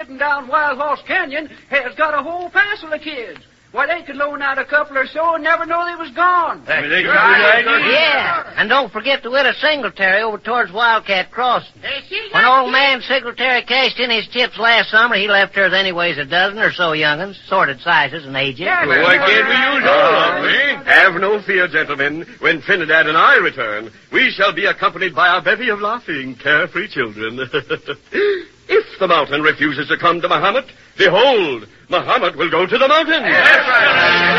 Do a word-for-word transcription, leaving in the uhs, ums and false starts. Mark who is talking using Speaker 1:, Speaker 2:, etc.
Speaker 1: down Wild Horse Canyon has got a whole passel of kids. Why, they could loan out a couple or so and never know they was gone.
Speaker 2: That's right. Right.
Speaker 3: Yeah, and don't forget the widow Singletary over towards Wildcat Crossing. When old man Singletary cashed in his chips last summer, he left her anyways a dozen or so young'uns, sorted sizes and ages.
Speaker 2: Yeah, well, why can't we use all of them?
Speaker 4: Have no fear, gentlemen. When Trinidad and I return, we shall be accompanied by our bevy of laughing, carefree children. If the mountain refuses to come to Muhammad, behold, Muhammad will go to the mountain. That's right.